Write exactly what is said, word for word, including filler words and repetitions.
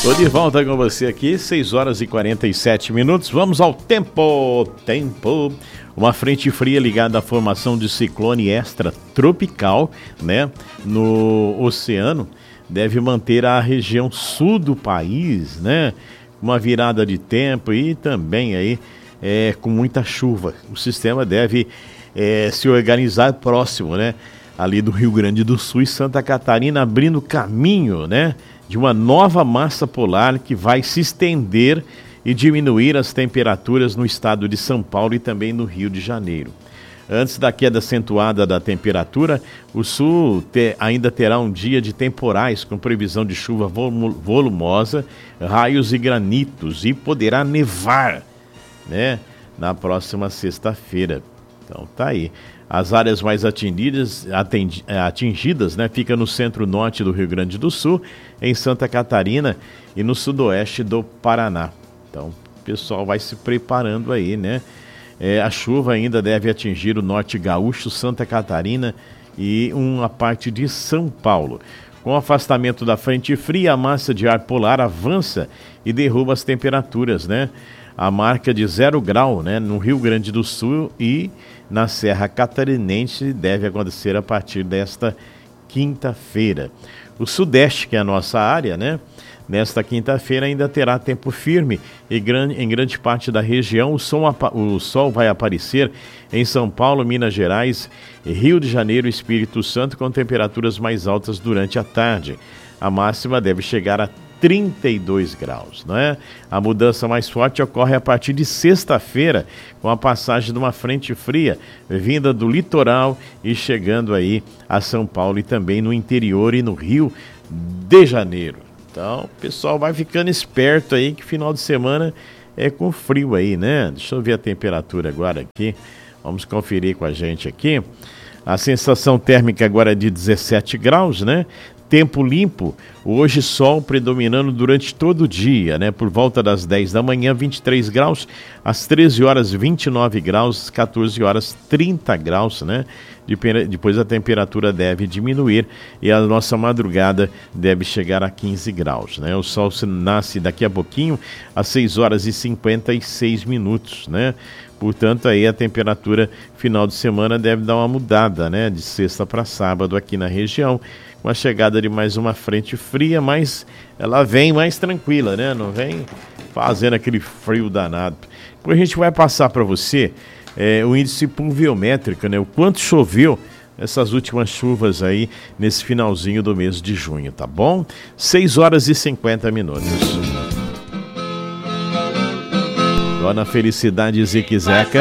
Tô de volta com você aqui, seis horas e quarenta e sete minutos. Vamos ao tempo. Tempo. Uma frente fria ligada à formação de ciclone extratropical, né, no oceano, deve manter a região sul do país, né, uma virada de tempo e também aí é, com muita chuva. O sistema deve é, se organizar próximo, né, ali do Rio Grande do Sul e Santa Catarina, abrindo caminho, né, de uma nova massa polar que vai se estender e diminuir as temperaturas no estado de São Paulo e também no Rio de Janeiro. Antes da queda acentuada da temperatura, o sul te, ainda terá um dia de temporais com previsão de chuva volumosa, raios e granitos, e poderá nevar, né, na próxima sexta-feira. Então tá aí. As áreas mais atingidas, atendi, atingidas, né, fica no centro-norte do Rio Grande do Sul, em Santa Catarina e no sudoeste do Paraná. Então o pessoal vai se preparando aí, né? É, a chuva ainda deve atingir o norte gaúcho, Santa Catarina e uma parte de São Paulo. Com o afastamento da frente fria, a massa de ar polar avança e derruba as temperaturas, né? A marca de zero grau, né, no Rio Grande do Sul e na Serra Catarinense deve acontecer a partir desta quinta-feira. O Sudeste, que é a nossa área, né, nesta quinta-feira ainda terá tempo firme e grande, em grande parte da região o sol, o sol vai aparecer em São Paulo, Minas Gerais, Rio de Janeiro e Espírito Santo com temperaturas mais altas durante a tarde. A máxima deve chegar a trinta e dois graus, não é? A mudança mais forte ocorre a partir de sexta-feira, com a passagem de uma frente fria vinda do litoral e chegando aí a São Paulo e também no interior e no Rio de Janeiro. Então, o pessoal vai ficando esperto aí que final de semana é com frio aí, né? Deixa eu ver a temperatura agora aqui. Vamos conferir com a gente aqui. A sensação térmica agora é de dezessete graus, né? Tempo limpo, hoje sol predominando durante todo o dia, né? Por volta das dez da manhã, vinte e três graus, às treze horas, vinte e nove graus, às quatorze horas, trinta graus, né? Depois a temperatura deve diminuir e a nossa madrugada deve chegar a quinze graus, né? O sol nasce daqui a pouquinho, às seis horas e cinquenta e seis minutos, né? Portanto, aí a temperatura final de semana deve dar uma mudada, né? De sexta para sábado aqui na região, com a chegada de mais uma frente fria, mas ela vem mais tranquila, né? Não vem fazendo aquele frio danado. Depois a gente vai passar para você é, o índice pluviométrico, né? O quanto choveu essas últimas chuvas aí nesse finalzinho do mês de junho, tá bom? seis horas e cinquenta minutos. Dona Felicidade Ziquezeca.